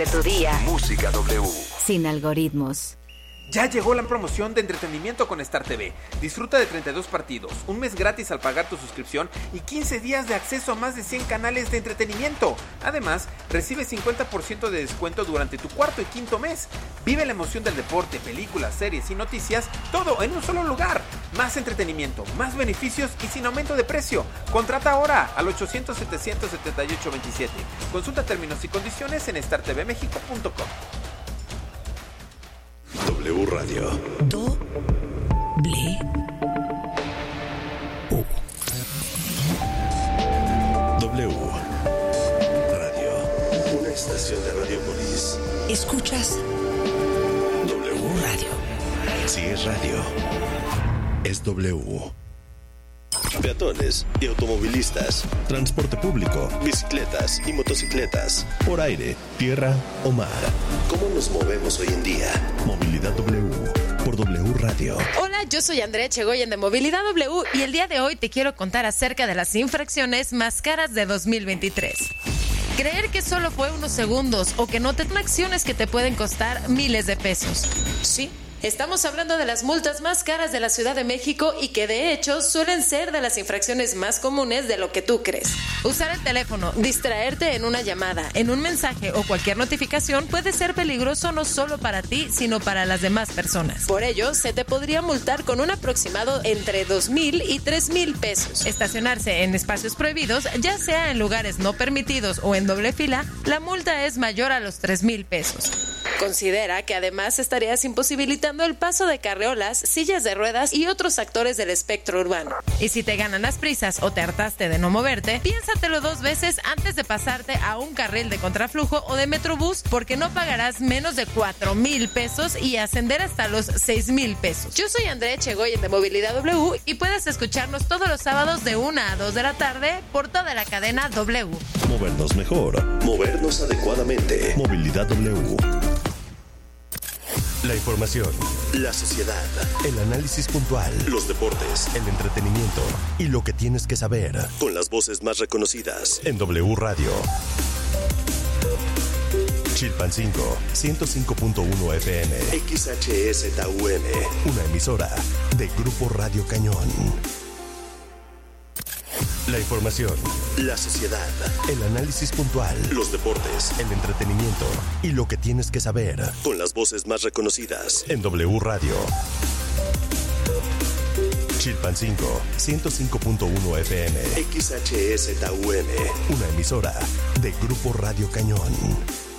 De tu día. Música W. Sin algoritmos. Ya llegó la promoción de entretenimiento con Star TV. Disfruta de 32 partidos, un mes gratis al pagar tu suscripción y 15 días de acceso a más de 100 canales de entretenimiento. Además, recibe 50% de descuento durante tu cuarto y quinto mes. Vive la emoción del deporte, películas, series y noticias, todo en un solo lugar. Más entretenimiento, más beneficios y sin aumento de precio. Contrata ahora al 800-778-27. Consulta términos y condiciones en startvmexico.com. W Radio. W. W Radio. Una estación de Radiopolis. ¿Escuchas? W Radio. Si es radio, es W. Peatones y automovilistas, transporte público, bicicletas y motocicletas, por aire, tierra o mar. ¿Cómo nos movemos hoy en día? Movilidad W, por W Radio. Hola, yo soy Andrea Chegoyen de Movilidad W y el día de hoy te quiero contar acerca de las infracciones más caras de 2023. Creer que solo fue unos segundos o que no te dan acciones que te pueden costar miles de pesos. Sí. Estamos hablando de las multas más caras de la Ciudad de México y que de hecho suelen ser de las infracciones más comunes de lo que tú crees. Usar el teléfono, distraerte en una llamada, en un mensaje o cualquier notificación puede ser peligroso no solo para ti, sino para las demás personas. Por ello, se te podría multar con un aproximado entre 2,000 y 3,000 pesos. Estacionarse en espacios prohibidos, ya sea en lugares no permitidos o en doble fila, la multa es mayor a los 3,000 pesos. Considera que además estarías imposibilitando el paso de carreolas, sillas de ruedas y otros actores del espectro urbano. Y si te ganan las prisas o te hartaste de no moverte, piénsatelo 2 veces antes de pasarte a un carril de contraflujo o de Metrobús, porque no pagarás menos de 4,000 pesos y ascender hasta los 6,000 pesos. Yo soy Andrea Chegoyen de Movilidad W y puedes escucharnos todos los sábados de 1 a 2 de la tarde por toda la cadena W. Movernos mejor, movernos adecuadamente. Movilidad W. La información, la sociedad, el análisis puntual, los deportes, el entretenimiento y lo que tienes que saber. Con las voces más reconocidas en W Radio. Chilpancingo, 105.1 FM. XHSTUN, una emisora de Grupo Radio Cañón. La información, la sociedad, el análisis puntual, los deportes, el entretenimiento y lo que tienes que saber. Con las voces más reconocidas en W Radio. Chilpancingo, 105.1 FM. XHSTUN, una emisora de Grupo Radio Cañón.